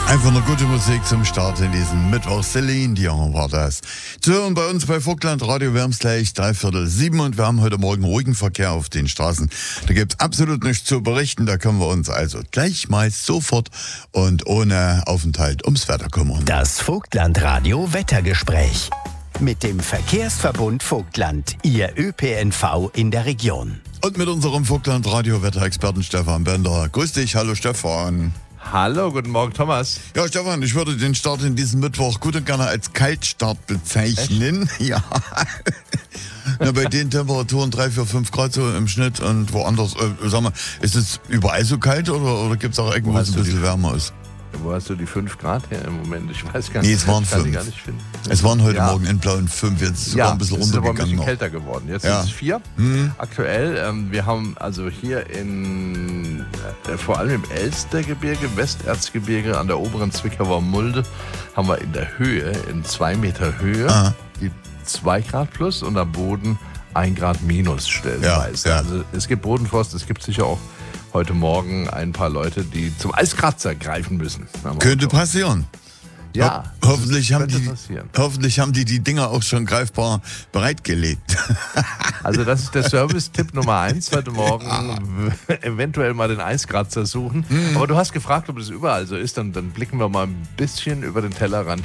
Einfach eine gute Musik zum Start in diesem Mittwoch. Celine Dion war das. Zu hören bei uns bei Vogtland Radio Wärmsgleich 6:45 und wir haben heute Morgen ruhigen Verkehr auf den Straßen. Da gibt's absolut nichts zu berichten. Da können wir uns also gleich mal sofort und ohne Aufenthalt ums Wetter kümmern. Das Vogtland Radio Wettergespräch mit dem Verkehrsverbund Vogtland, Ihr ÖPNV in der Region. Und mit unserem Vogtland Radio Wetterexperten Stefan Bender. Grüß dich, hallo Stefan. Hallo, guten Morgen, Thomas. Ja, Stefan, ich würde den Start in diesem Mittwoch gut und gerne als Kaltstart bezeichnen. Echt? Ja. Na, bei den Temperaturen 3, 4, 5 Grad so im Schnitt und woanders, sag mal, ist es überall so kalt oder gibt es auch irgendwo, wo es ein bisschen wärmer ist? Wo hast du die 5 Grad her im Moment? Ich weiß gar nicht. Nee, es waren 5. Gar nicht finden. Es waren heute Morgen in Blauen 5, jetzt ist es sogar ein bisschen runtergegangen. Es ist aber ein bisschen kälter geworden. Jetzt ist es 4 aktuell. Wir haben also hier vor allem im Elstergebirge, Westerzgebirge, an der oberen Zwickauer Mulde, haben wir in der Höhe, in 2 Meter Höhe, die 2 Grad plus und am Boden 1 Grad minus stellenweise. Ja. Also es gibt Bodenfrost, es gibt sicher auch heute Morgen ein paar Leute, die zum Eiskratzer greifen müssen. Könnte passieren. Ja, hoffentlich haben die Dinger auch schon greifbar bereitgelegt. Also das ist der Service-Tipp Nummer 1 heute Morgen. Eventuell mal den Eiskratzer suchen. Aber du hast gefragt, ob das überall so ist. Dann blicken wir mal ein bisschen über den Tellerrand